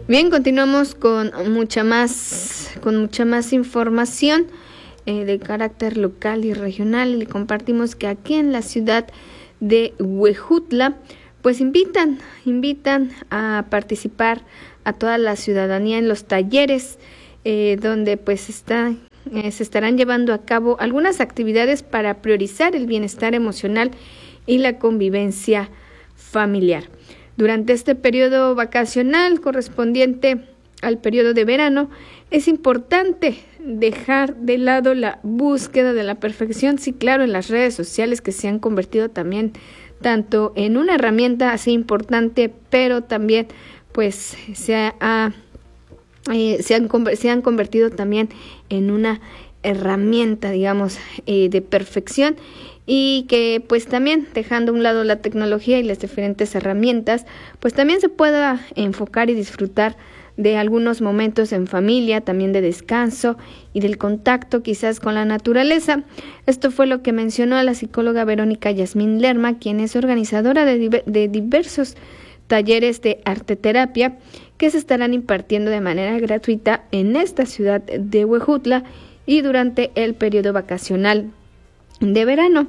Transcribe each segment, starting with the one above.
Bien, continuamos con mucha más información de carácter local y regional. Le compartimos que aquí en la ciudad de Huejutla, pues invitan a participar a toda la ciudadanía en los talleres donde pues se estarán llevando a cabo algunas actividades para priorizar el bienestar emocional y la convivencia familiar. Durante este periodo vacacional correspondiente al periodo de verano, es importante dejar de lado la búsqueda de la perfección, sí, claro, en las redes sociales, que se han convertido también tanto en una herramienta así importante, pero también pues se han convertido también en una herramienta, digamos, de perfección, y que pues también, dejando a un lado la tecnología y las diferentes herramientas, pues también se pueda enfocar y disfrutar de algunos momentos en familia, también de descanso y del contacto quizás con la naturaleza. Esto fue lo que mencionó la psicóloga Verónica Yasmín Lerma, quien es organizadora de diversos talleres de arteterapia que se estarán impartiendo de manera gratuita en esta ciudad de Huejutla y durante el periodo vacacional de verano.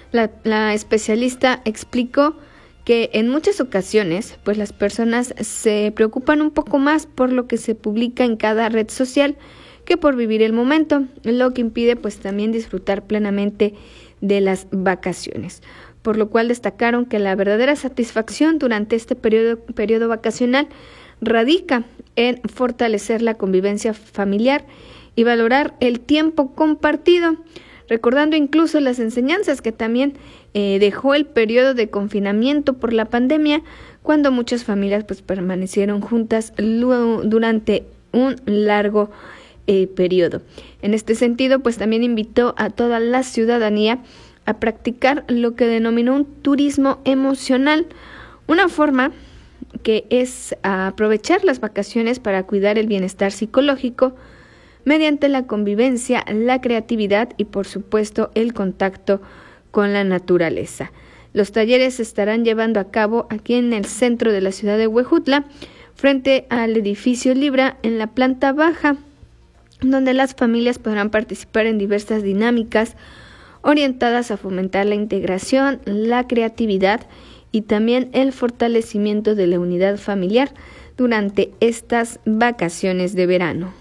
La especialista explicó que en muchas ocasiones pues las personas se preocupan un poco más por lo que se publica en cada red social que por vivir el momento, lo que impide pues también disfrutar plenamente de las vacaciones, por lo cual destacaron que la verdadera satisfacción durante este periodo vacacional radica en fortalecer la convivencia familiar y valorar el tiempo compartido, recordando incluso las enseñanzas que también dejó el periodo de confinamiento por la pandemia, cuando muchas familias pues permanecieron juntas durante un largo periodo. En este sentido, pues también invitó a toda la ciudadanía a practicar lo que denominó un turismo emocional, una forma que es aprovechar las vacaciones para cuidar el bienestar psicológico mediante la convivencia, la creatividad y por supuesto el contacto con la naturaleza. Los talleres se estarán llevando a cabo aquí en el centro de la ciudad de Huejutla, frente al edificio Libra en la planta baja, donde las familias podrán participar en diversas dinámicas orientadas a fomentar la integración, la creatividad y también el fortalecimiento de la unidad familiar durante estas vacaciones de verano.